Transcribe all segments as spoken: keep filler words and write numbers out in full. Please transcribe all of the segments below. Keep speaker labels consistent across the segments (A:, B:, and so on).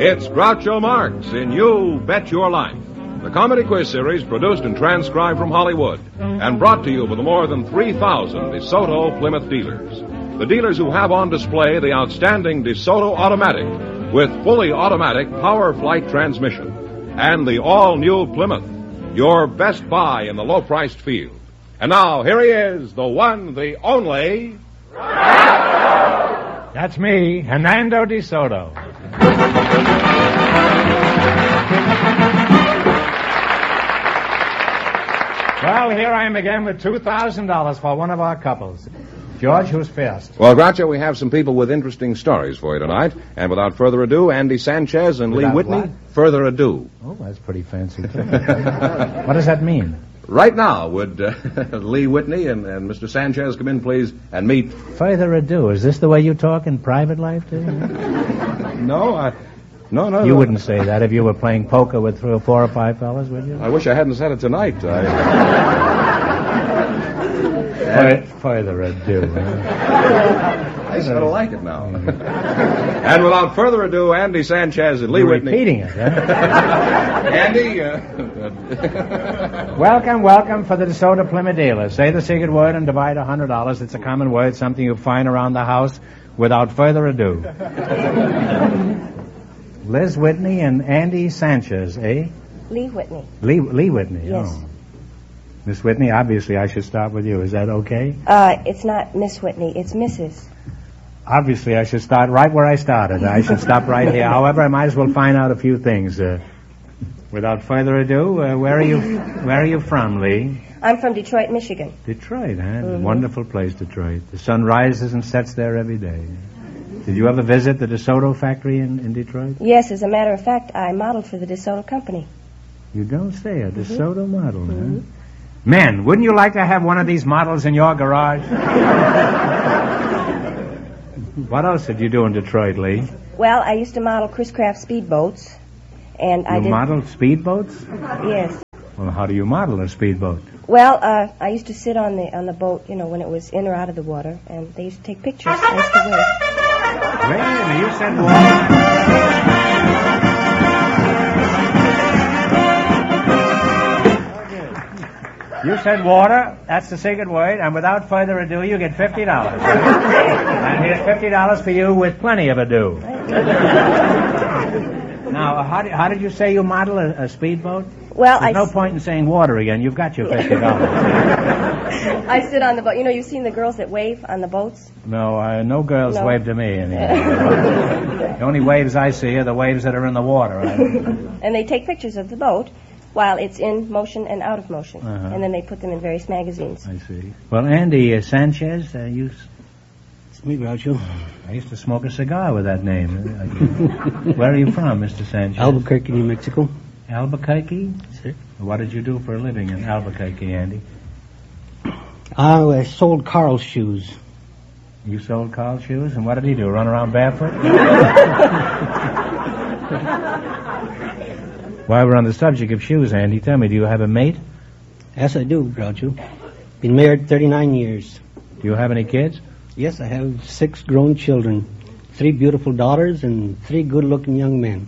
A: It's Groucho Marx in You Bet Your Life, the comedy quiz series produced and transcribed from Hollywood and brought to you by the more than three thousand DeSoto Plymouth dealers. The dealers who have on display the outstanding DeSoto Automatic with fully automatic power flight transmission and the all-new Plymouth, your best buy in the low-priced field. And now, here he is, the one, the only...
B: That's me, Hernando DeSoto. Well, here I am again with two thousand dollars for one of our couples. George, who's first?
A: Well, Groucho, we have some people with interesting stories for you tonight. And without further ado, Andy Sanchez and
B: Without
A: Lee Whitney.
B: what?
A: Further ado.
B: Oh, that's pretty fancy, too. What does that mean?
A: Right now, would uh, Lee Whitney and, and Mister Sanchez come in, please, and meet...
B: Further ado. Is this the way you talk in private life, too?
A: No, I... No, no,
B: You
A: no.
B: wouldn't say that if you were playing poker with three or four or five fellas, would you?
A: I wish I hadn't said it tonight. I...
B: Fur- further ado. Huh?
A: I sort of like it now. And without further ado, Andy Sanchez and Lee
B: You're
A: Whitney.
B: repeating it, huh?
A: Andy, uh...
B: Welcome, welcome for the DeSoto Plymouth dealer. Say the secret word and divide a hundred dollars. It's a common word, something you find around the house. Without further ado. Liz Whitney and Andy Sanchez, eh?
C: Lee Whitney.
B: Lee, Lee Whitney,
C: Yes.
B: oh. Miss Whitney, obviously I should start with you. Is that okay?
C: Uh, it's not Miss Whitney, it's Missus
B: Obviously I should start right where I started. I should stop right here. However, I might as well find out a few things. Uh, without further ado, uh, where are you where are you from, Lee?
C: I'm from Detroit, Michigan.
B: Detroit, huh?
C: Mm-hmm.
B: Wonderful place, Detroit. The sun rises and sets there every day. Did you ever visit the DeSoto factory in, in Detroit?
C: Yes, as a matter of fact, I modeled for the DeSoto Company.
B: You don't say, a DeSoto model, huh? Men, wouldn't you like to have one of these models in your garage? What else did you do in Detroit, Lee?
C: Well, I used to model Chris Craft speedboats, and I
B: You
C: did...
B: modeled speedboats?
C: Yes.
B: Well, how do you model a speedboat?
C: Well, uh, I used to sit on the on the boat, you know, when it was in or out of the water, and they used to take pictures. I used to wait.
B: Wait a minute, you said water. You said water, that's the secret word, and without further ado, you get fifty dollars. And here's fifty dollars for you with plenty of ado. Now, how did, how did you say you model a, a speedboat?
C: Well,
B: There's
C: I,
B: no
C: s-
B: point in saying water again. You've got your fifty dollars.
C: I sit on the boat. You know, you've seen the girls that wave on the boats?
B: No, uh, no girls
C: No.
B: wave to me anymore. The only waves I see are the waves that are in the water. I,
C: And they take pictures of the boat while it's in motion and out of motion.
B: Uh-huh.
C: And then they put them in various magazines.
B: I see. Well, Andy uh, Sanchez, uh, you...
D: It's me, Groucho.
B: I used to smoke a cigar with that name. Where are you from, Mister Sanchez?
D: Albuquerque, New Mexico.
B: Albuquerque?
D: Sir.
B: What did you do for a living in Albuquerque, Andy?
D: I uh, sold Carl's shoes.
B: You sold Carl shoes, and what did he do, run around barefoot? While we're on the subject of shoes, Andy, tell me, do you have a mate?
D: Yes, I do, Groucho. Been married thirty-nine years.
B: Do you have any kids?
D: Yes, I have six grown children, three beautiful daughters, and three good-looking young men.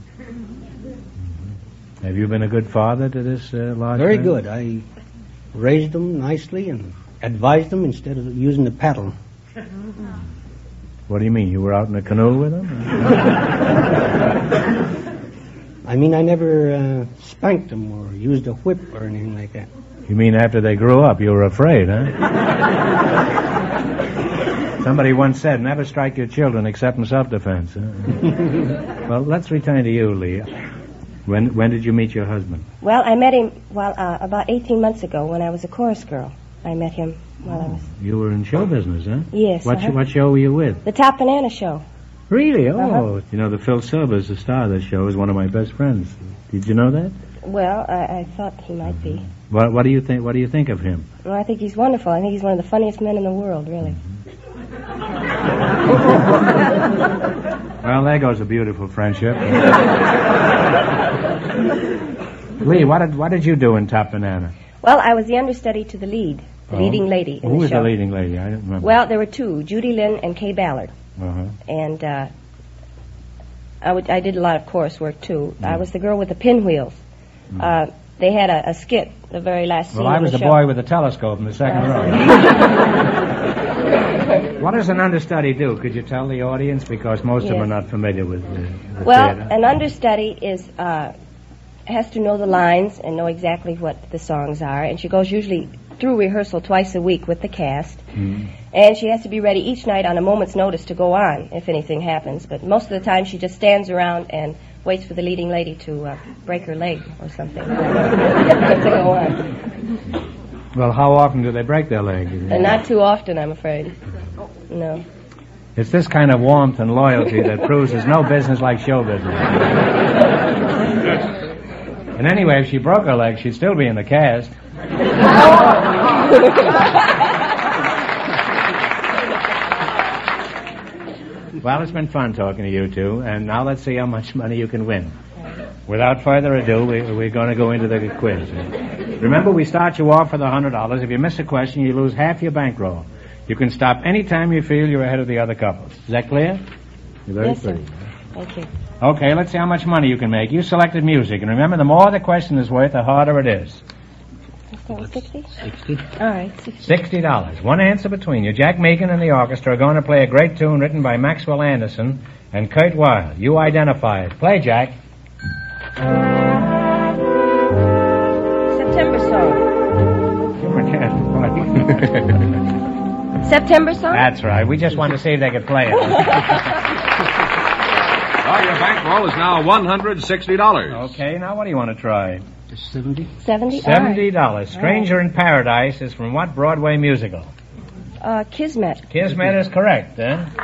B: Have you been a good father to this uh, large
D: Very
B: family?
D: good. I raised them nicely and advised them instead of using the paddle.
B: What do you mean? You were out in a canoe with them?
D: I mean, I never uh, spanked them or used a whip or anything like that.
B: You mean after they grew up, you were afraid, huh? Somebody once said, never strike your children except in self-defense. Huh? Well, let's return to you, Lee. When when did you meet your husband?
C: Well, I met him well uh, about eighteen months ago when I was a chorus girl. I met him while I was...
B: You were in show business, huh?
C: Yes.
B: What,
C: uh-huh.
B: what show were you with?
C: The Top Banana Show.
B: Really? Oh,
C: Uh-huh.
B: you know, the Phil Silvers, the star of the show, is one of my best friends. Did you know that?
C: Well, I, I thought he might be.
B: What, what do you think? What do you think of him?
C: Well, I think he's wonderful. I think he's one of the funniest men in the world, really.
B: Well, there goes a beautiful friendship. Lee, what did what did you do in Top Banana?
C: Well, I was the understudy to the lead, the
B: Oh.
C: leading lady in
B: Who
C: the
B: was
C: show.
B: the leading lady? I don't remember.
C: Well, there were two, Judy Lynn and Kay Ballard.
B: Uh-huh.
C: And uh, I, would, I did a lot of coursework, too. Mm. I was the girl with the pinwheels. Mm. Uh, they had a, a skit, the very last scene.
B: Well, I was
C: the,
B: the
C: show.
B: boy with the telescope in the second
C: uh,
B: row. What does an understudy do? Could you tell the audience? Because most yes. of them are not familiar with uh, the
C: Well,
B: theater.
C: An understudy is uh, has to know the lines and know exactly what the songs are, and she goes usually through rehearsal twice a week with the cast, mm. and she has to be ready each night on a moment's notice to go on if anything happens. But most of the time she just stands around and waits for the leading lady to uh, break her leg or something to go on.
B: Well, how often do they break their leg?
C: Uh, not too often, I'm afraid. No.
B: It's this kind of warmth and loyalty that proves there's no business like show business. And anyway, if she broke her leg, she'd still be in the cast. Well, it's been fun talking to you two, and now let's see how much money you can win. Without further ado, we, we're going to go into the quiz. Remember, we start you off with one hundred dollars. If you miss a question, you lose half your bankroll. You can stop any time you feel you're ahead of the other couples. Is that clear? You're very
C: yes,
B: pretty.
C: Sir. Thank you.
B: Okay, let's see how much money you can make. You selected music, and remember, the more the question is worth, the harder it is.
C: sixty?
D: Sixty.
C: All right, sixty.
B: Sixty dollars. One answer between you. Jack Meakin and the orchestra are going to play a great tune written by Maxwell Anderson and Kurt Weill. You identify it. Play, Jack.
C: September song. September song?
B: That's right. We just wanted to see if they could play it.
A: Well, your bankroll is now one hundred sixty dollars.
B: Okay, now what do you want to try?
D: Seventy.
C: Seventy?
B: Seventy dollars.
C: Right.
B: Stranger in Paradise is from what Broadway musical?
C: Uh, Kismet.
B: Kismet is correct, eh?
C: Wow.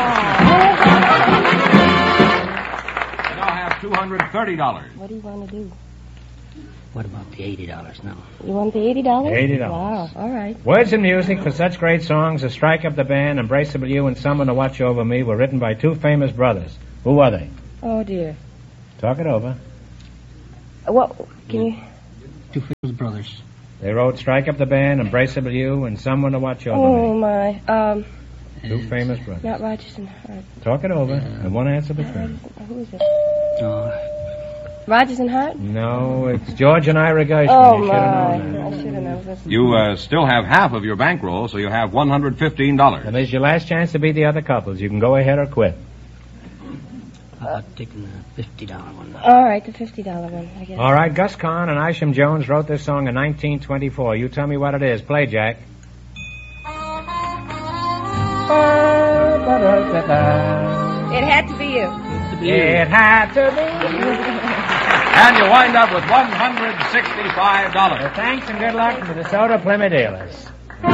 A: You now have two hundred thirty dollars.
C: What do you want to do?
D: What about the eighty dollars now?
C: You want the eighty dollars?
B: eighty dollars.
C: Wow, all right.
B: Words and music for such great songs as Strike Up the Band, Embraceable You, and Someone to Watch Over Me were written by two famous brothers. Who are they?
C: Oh, dear.
B: Talk it over.
C: What, can you...
D: Two famous brothers.
B: They wrote Strike Up the Band, Embraceable You, and Someone to Watch Over
C: Oh,
B: Me.
C: my. Um,
B: Two famous brothers.
C: not Rodgers and Hart.
B: Talk it over, and one answer between.
C: Who is it?
D: No.
C: Rodgers and Hart?
B: No, it's George and Ira Gershwin.
C: Oh,
B: You should
C: my.
B: have known that.
C: I should have known.
A: You uh, still have half of your bankroll, so you have one hundred fifteen dollars.
B: And there's your last chance to beat the other couples. You can go ahead or quit.
D: How about taking the fifty dollar one?
C: All right, the fifty dollar one, I guess.
B: All right, Gus Kahn and Isham Jones wrote this song in nineteen twenty-four. You tell me what it is. Play, Jack.
C: It had to be you.
B: It had to be.
A: And you wind up with one hundred sixty-five dollars.
B: Well, thanks and good luck to the DeSoto Plymouth dealers.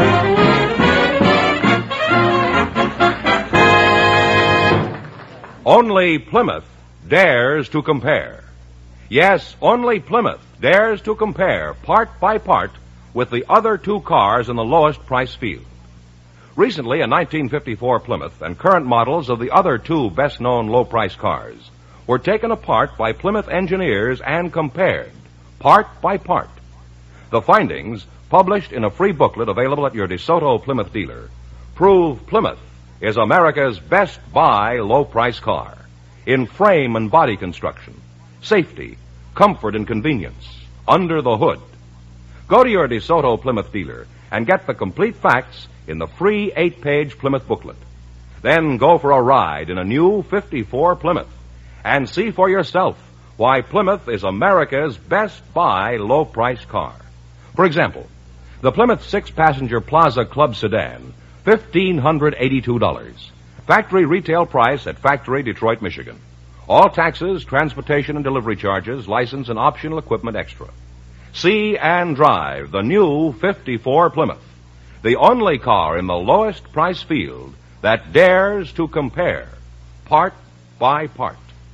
A: Only Plymouth dares to compare. Yes, only Plymouth dares to compare part by part with the other two cars in the lowest price field. Recently, a nineteen fifty-four Plymouth and current models of the other two best-known low-price cars were taken apart by Plymouth engineers and compared, part by part. The findings, published in a free booklet available at your DeSoto Plymouth dealer, prove Plymouth is America's best buy low-price car in frame and body construction, safety, comfort, and convenience, under the hood. Go to your DeSoto Plymouth dealer and get the complete facts in the free eight-page Plymouth booklet. Then go for a ride in a new fifty-four Plymouth and see for yourself why Plymouth is America's best buy low-price car. For example, the Plymouth six-passenger Plaza Club sedan, fifteen hundred eighty-two dollars. Factory retail price at Factory, Detroit, Michigan. All taxes, transportation and delivery charges, license, and optional equipment extra. See and drive the new fifty-four Plymouth, the only car in the lowest price field that dares to compare, part by part.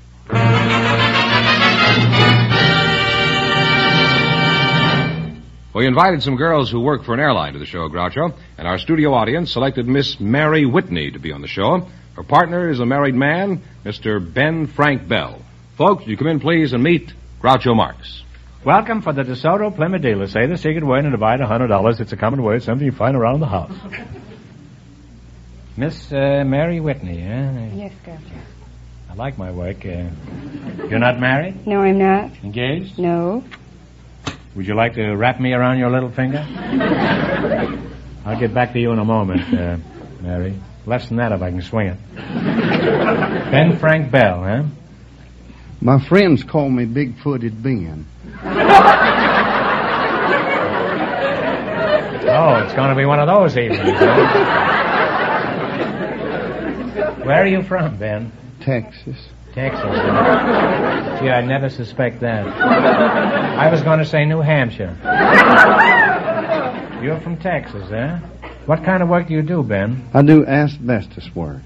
A: We invited some girls who work for an airline to the show, Groucho, and our studio audience selected Miss Mary Whitney to be on the show. Her partner is a married man, Mister Ben Frank Bell. Folks, you come in, please, and meet Groucho Marx.
B: Welcome for the DeSoto Plymouth dealer. Say the secret word and divide one hundred dollars. It's a common word, something you find around the house. Miss uh, Mary Whitney, eh?
C: Yes, Groucho.
B: A like my work. Uh, you're not married?
E: No, I'm not.
B: Engaged?
E: No.
B: Would you like to wrap me around your little finger? I'll get back to you in a moment, uh, Mary. Less than that if I can swing it. Ben Frank Bell, huh?
F: My friends call me Big-Footed Ben.
B: Oh, it's going to be one of those evenings, huh? Where are you from, Ben?
F: Texas.
B: Texas. Huh? Gee, I'd never suspect that. I was going to say New Hampshire. You're from Texas, eh? What kind of work do you do, Ben?
F: I do asbestos work.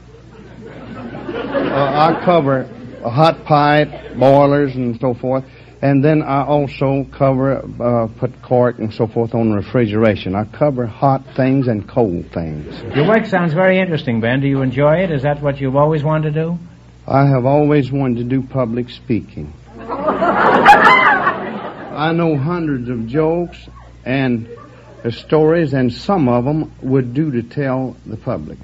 F: Uh, I cover a hot pipe, boilers, and so forth. And then I also cover, uh, put cork and so forth on refrigeration. I cover hot things and cold things.
B: Your work sounds very interesting, Ben. Do you enjoy it? Is that what you've always wanted to do?
F: I have always wanted to do public speaking. I know hundreds of jokes and uh, stories, and some of them would do to tell the public.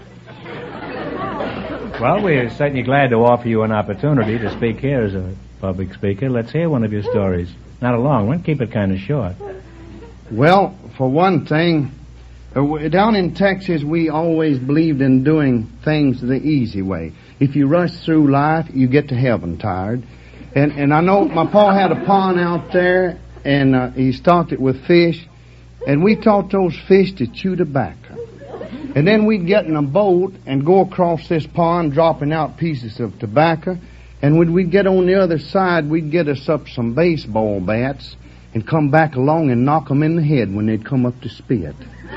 B: Well, we're certainly glad to offer you an opportunity to speak here as a public speaker. Let's hear one of your stories. Not a long one. Keep it kind of short.
F: Well, for one thing, uh, w- down in Texas, we always believed in doing things the easy way. If you rush through life, you get to heaven tired. And and I know my pa had a pond out there, and uh, he stocked it with fish, and we taught those fish to chew tobacco. And then we'd get in a boat and go across this pond, dropping out pieces of tobacco. And when we'd get on the other side, we'd get us up some baseball bats and come back along and knock them in the head when they'd come up to spit.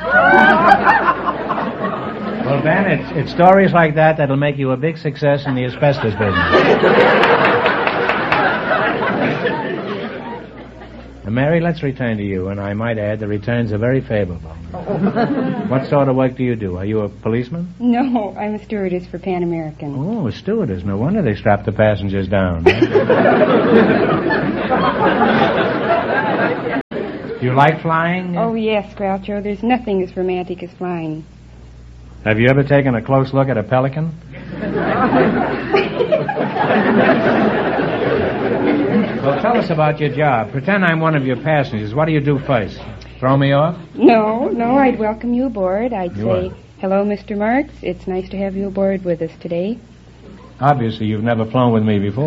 B: Well, Ben, it's, it's stories like that that'll make you a big success in the asbestos business. Now, Mary, let's return to you, and I might add the returns are very favorable. What sort of work do you do? Are you a policeman?
E: No, I'm a stewardess for Pan American.
B: Oh, a stewardess. No wonder they strap the passengers down. Do you like flying?
E: Oh, yes, Groucho. There's nothing as romantic as flying.
B: Have you ever taken a close look at a pelican? Well, tell us about your job. Pretend I'm one of your passengers. What do you do first? Throw me off?
E: No, no, I'd welcome you aboard. I'd
B: You
E: say,
B: are.
E: hello, Mister Marks. It's nice to have you aboard with us today.
B: Obviously, you've never flown with me before.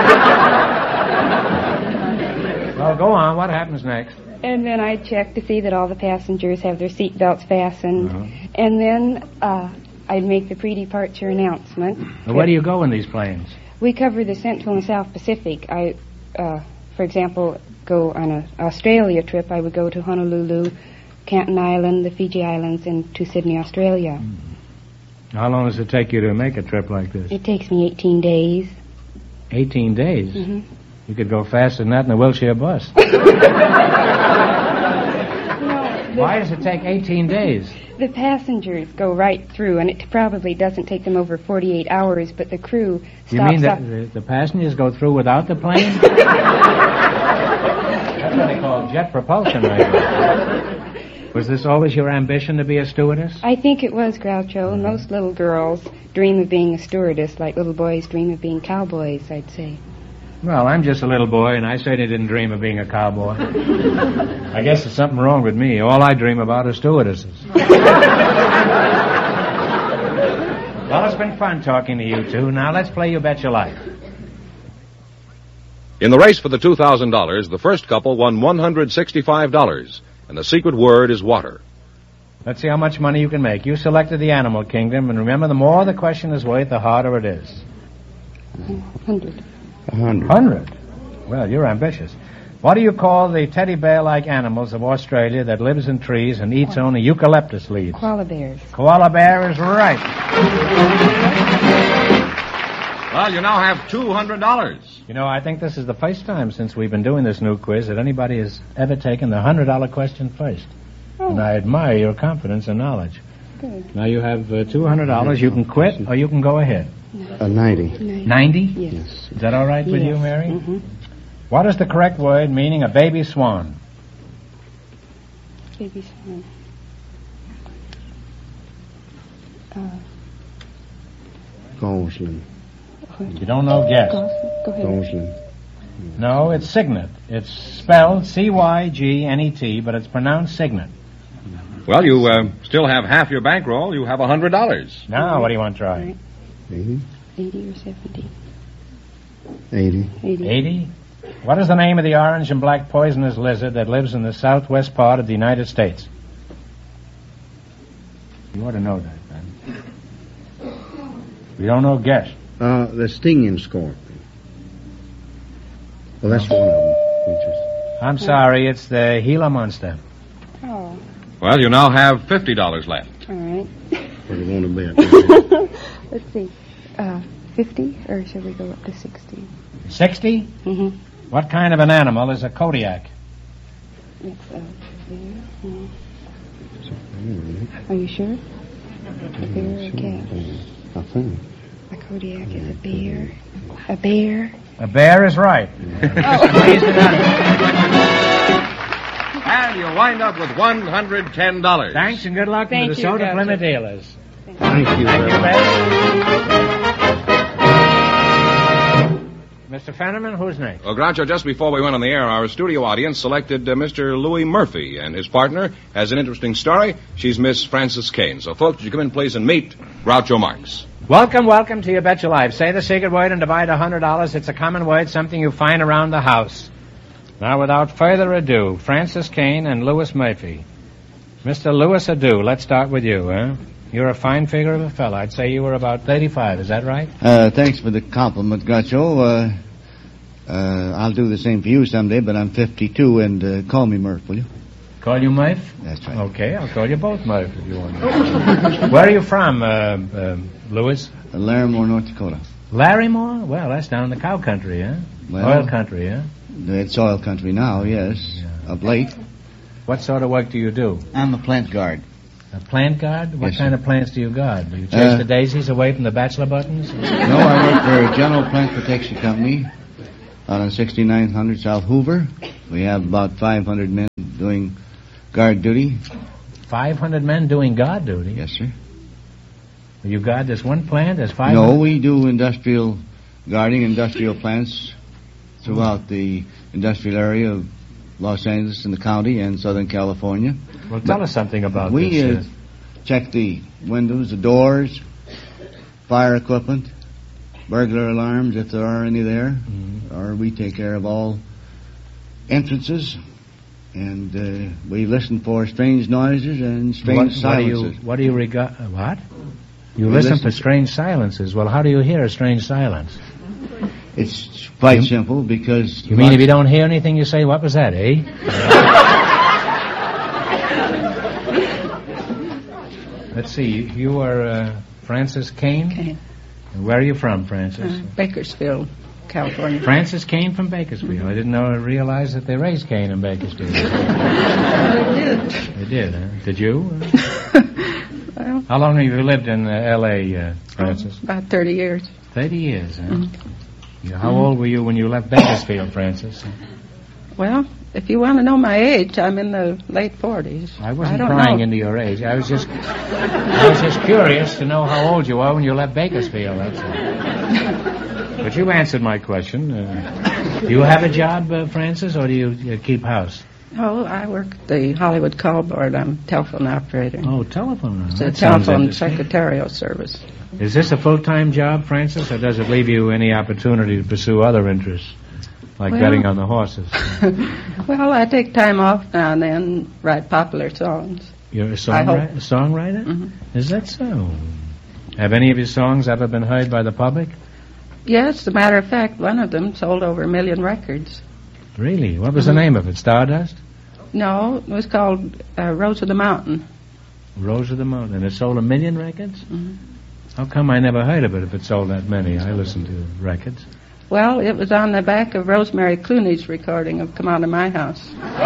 B: Well, go on. What happens next?
E: And then I'd check to see that all the passengers have their seat belts fastened.
B: Uh-huh.
E: And then uh, I'd make the pre-departure announcement.
B: Now, where do you go in these planes?
E: We cover the Central and South Pacific. I, uh, for example, go on an Australia trip. I would go to Honolulu, Canton Island, the Fiji Islands, and to Sydney, Australia.
B: Mm. How long does it take you to make a trip like this?
E: It takes me eighteen days.
B: eighteen days?
E: Mm-hmm.
B: You could go faster than that in a wheelchair bus. Why does it take eighteen days?
E: The passengers go right through, and it probably doesn't take them over forty-eight hours, but the crew stops
B: You mean
E: up.
B: that the, the passengers go through without the plane? That's what they call jet propulsion, I guess. Was this always your ambition to be a stewardess?
E: I think it was, Groucho.
B: Mm-hmm.
E: Most little girls dream of being a stewardess like little boys dream of being cowboys, I'd say.
B: Well, I'm just a little boy, and I certainly didn't dream of being a cowboy. I guess there's something wrong with me. All I dream about are stewardesses. Well, it's been fun talking to you two. Now let's play You Bet Your Life.
A: In the race for the two thousand dollars, the first couple won one hundred sixty-five dollars, and the secret word is water.
B: Let's see how much money you can make. You selected the animal kingdom, and remember, the more the question is worth, the harder it is.
E: Hundred.
F: A hundred.
B: Hundred? Well, you're ambitious. What do you call the teddy bear-like animals of Australia that lives in trees and eats only eucalyptus leaves?
E: Koala bears.
B: Koala bear is right.
A: Well, you now have two hundred dollars.
B: You know, I think this is the first time since we've been doing this new quiz that anybody has ever taken the one hundred dollar question first.
E: Oh.
B: And I admire your confidence and knowledge.
E: Good.
B: Now you have uh, two hundred dollars. You can quit or you can go ahead.
F: A ninety.
B: ninety?
E: Yes.
B: Is that all right with
E: Yes.
B: you, Mary?
E: Mm-hmm.
B: What is the correct word meaning a baby swan?
E: Baby swan. Uh,
F: Gosling.
B: If you don't know, guess.
E: Go ahead.
F: Gosling.
B: No, it's Signet. It's spelled C Y G N E T, but it's pronounced Signet.
A: Well, you uh, still have half your bankroll. You have a hundred dollars.
B: Now, what do you want to try?
E: Right.
F: eighty.
E: eighty or seventy?
F: eighty.
E: eighty.
B: eighty? What is the name of the orange and black poisonous lizard that lives in the southwest part of the United States? You ought to know that, man. If you don't know, guess.
F: Uh, the stinging scorpion. Well, that's one of them. We just...
B: I'm sorry, it's the Gila monster.
E: Oh,
A: Well, you now have fifty dollars left.
E: all right.
F: What do you want to bet?
E: Let's see. Uh, fifty, or should we go up to sixty?
B: sixty?
E: Mm-hmm.
B: What kind of an animal is a Kodiak?
E: It's uh, bear. Mm. Are you sure? A bear or a cat?
F: I think.
E: A Kodiak is a bear. A bear.
B: A bear is right.
A: And you wind up with one hundred ten dollars.
B: Thanks and good luck
E: Thank
B: to the
E: you,
B: Soda
E: Groucho.
B: Plymouth dealers.
F: Thank you.
B: Thank you,
F: very much.
B: Ben. Mister Fenneman, who's next?
A: Well, Groucho, just before we went on the air, our studio audience selected uh, Mister Louis Murphy, and his partner has an interesting story. She's Miss Frances Kane. So, folks, would you come in, please, and meet Groucho Marx.
B: Welcome, welcome to You Bet Your Life. Say the secret word and divide a hundred dollars. It's a common word, something you find around the house. Now, without further ado, Frances Kane and Louis Murphy. Mister Louis Adu, let's start with you, huh? You're a fine figure of a fellow. I'd say you were about thirty-five, is that right?
G: Uh, thanks for the compliment, Groucho. Uh, uh, I'll do the same for you someday, but I'm fifty-two, and uh, call me Murph, will you?
B: Call you Murph?
G: That's right.
B: Okay, I'll call you both Murph if you want. Where are you from, uh, uh, Louis?
G: Uh, Larimore, North Dakota.
B: Larrymore? Well, that's down in the cow country, huh?
G: Well-
B: Oil country, huh?
G: It's oil country now, yes,
B: Yeah.
G: of late.
B: What sort of work do you do?
G: I'm a plant guard.
B: A plant guard? What
G: Yes,
B: kind
G: sir.
B: of plants do you guard? Do you chase
G: Uh,
B: the daisies away from the bachelor buttons?
G: No, I work for a General Plant Protection Company out on sixty-nine hundred South Hoover. We have about five hundred men doing guard duty.
B: five hundred men doing guard duty?
G: Yes, sir.
B: You guard this one plant? There's five
G: No,
B: hundred?
G: we do industrial guarding, industrial plants throughout the industrial area of Los Angeles and the county and Southern California.
B: Well, tell us something about
G: We
B: this.
G: uh, check the windows, the doors, fire equipment, burglar alarms if there are any there,
B: Mhm.
G: or we take care of all entrances, and uh, we listen for strange noises and
B: what,
G: strange
B: what do you,
G: silences.
B: what do you regard? Uh, what? You
G: We
B: listen,
G: listen
B: for
G: to-
B: strange silences. Well, how do you hear a strange silence?
G: It's quite
B: You-
G: simple because
B: You mean if you don't hear anything, you say, what was that, eh? Let's see, you- you are uh, Frances Kane?
H: Kane.
B: And where are you from, Frances?
H: Uh, Bakersfield, California.
B: Frances Kane from Bakersfield. I didn't know, realize that they raised Kane in Bakersfield.
H: I did.
B: They did, huh? Did you?
H: Well,
B: How long have you lived in uh, L A, uh, Frances?
H: about thirty years.
B: Thirty years, huh?
H: Mhm.
B: Yeah, how old were you when you left Bakersfield, Frances?
H: Well, if you want to know my age, I'm in the late forties.
B: I wasn't
H: don't
B: prying
H: know.
B: into your age. I was just, I was just curious to know how old you were when you left Bakersfield. That's all. But you answered my question. Uh, do you have a job, uh, Frances, or do you uh, keep house?
H: Oh, I work at the Hollywood Call Board. I'm a telephone operator.
B: Oh, telephone.
H: It's a
B: That sounds
H: telephone
B: interesting.
H: secretarial service.
B: Is this a full-time job, Frances, or does it leave you any opportunity to pursue other interests, like
H: Well-
B: betting on the horses?
H: Well, I take time off now and then, write popular songs.
B: You're a,
H: I hope.
B: songwriter? a songwriter?
H: Mhm.
B: Is that so? Have any of your songs ever been heard by the public?
H: Yes, as a matter of fact, one of them sold over a million records.
B: Really? What was
H: Mhm.
B: the name of it? Stardust?
H: No, it was called uh, Rose of the Mountain.
B: Rose of the Mountain. It sold a million records?
H: Mhm.
B: How come I never heard of it if it sold that many? I listened to records.
H: Well, it was on the back of Rosemary Clooney's recording of Come Out of My House.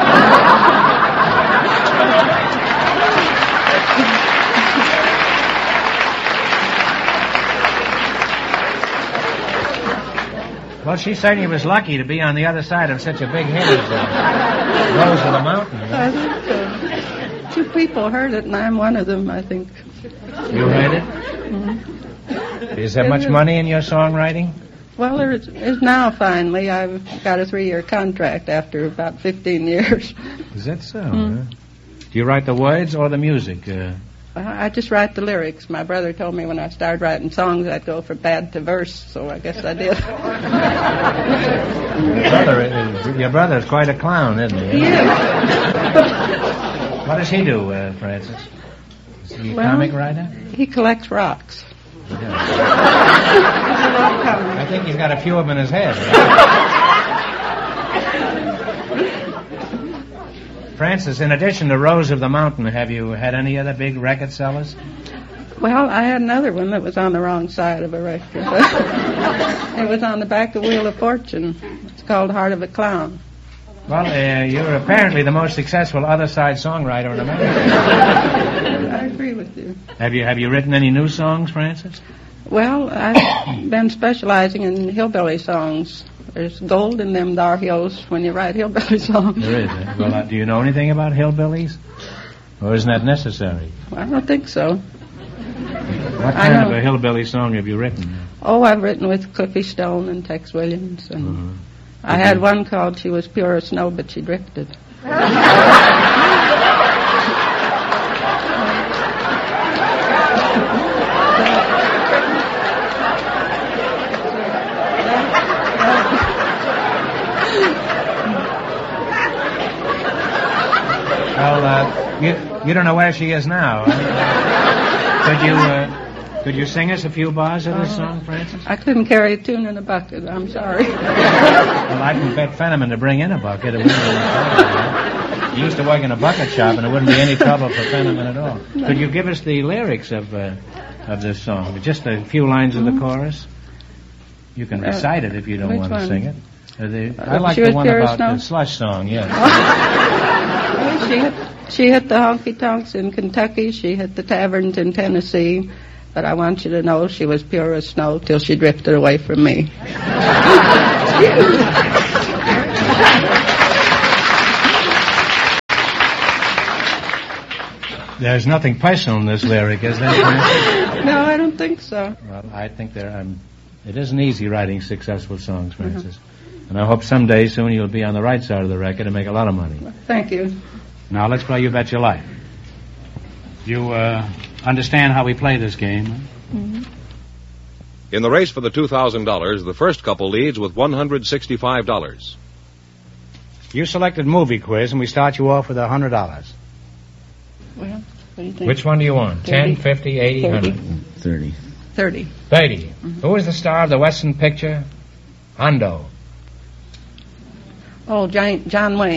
B: Well, she certainly was lucky to be on the other side of such a big hit as uh, Rose of the Mountain. you know.
H: I think uh, two people heard it, and I'm one of them, I think.
B: You heard it?
H: Mhm.
B: Is there much money in your songwriting?
H: Well, there is, is now finally. I've got a three-year contract after about fifteen years.
B: Is that so?
H: Mm.
B: Huh? Do you write the words or the music? Uh,
H: I just write the lyrics. My brother told me when I started writing songs I'd go from bad to verse, so I guess I did.
B: your, brother is, your brother is quite a clown, isn't he?
H: He is.
B: What does he do, uh, Francis? Is he a
H: Well,
B: comic writer?
H: He collects rocks.
B: Yeah. I think he's got a few of them in his head. Francis, in addition to Rose of the Mountain, have you had any other big record sellers?
H: Well, I had another one that was on the wrong side of a record. It was on the back of Wheel of Fortune. It's called Heart of a Clown.
B: Well, uh, you're apparently the most successful other side songwriter in America.
H: I agree with you.
B: Have you have you written any new songs, Francis?
H: Well, I've been specializing in hillbilly songs. There's gold in them dar hills when you write hillbilly songs.
B: There is. Eh? Well, uh, do you know anything about hillbillies? Or isn't that necessary?
H: I don't think so.
B: What
H: I
B: kind
H: know.
B: of a hillbilly song have you written?
H: Oh, I've written with Cliffy Stone and Tex Williams, and
B: Uh-huh.
H: I had one called She Was Pure as Snow, but She Drifted.
B: Well, uh, you you don't know where she is now. Could you uh, could you sing us a few bars of this
H: Uh,
B: song, Francis?
H: I couldn't carry a tune in a bucket. I'm sorry.
B: Well, I can bet Fenneman to bring in a bucket. It wouldn't be any trouble. He used to work in a bucket shop, and it wouldn't be any trouble for Fenneman at all. Could you give us the lyrics of uh, of this song? Just a few lines of the chorus. You can recite it if you don't
H: which
B: want to
H: one?
B: sing it. Uh, the,
H: Uh,
B: I like
H: She
B: the
H: Was
B: one
H: Pure as
B: about the
H: Snow?
B: slush song. Yes.
H: Well, she hit, she hit the honky-tonks in Kentucky. She hit the taverns in Tennessee. But I want you to know she was pure as snow till she drifted away from me.
B: There's nothing personal in this lyric, is there? Francis?
H: No, I don't think so.
B: Well, I think there. Um, it isn't easy writing successful songs, Francis. And I hope someday soon you'll be on the right side of the record and make a lot of money.
H: Thank you.
B: Now let's play You Bet Your Life. You uh, understand how we play this game?
H: Mm-hmm.
A: In the race for the two thousand dollars, the first couple leads with one hundred sixty-five dollars.
B: You selected Movie Quiz, and we start you off with one hundred dollars.
H: Well, what do you think?
B: Which one do you want?
H: Thirty.
B: ten, fifty, eighty, one
H: Thirty.
B: hundred?
G: Thirty.
H: Thirty.
B: thirty. Who is the star of the Western picture? Hondo.
H: Oh, John, John Wayne.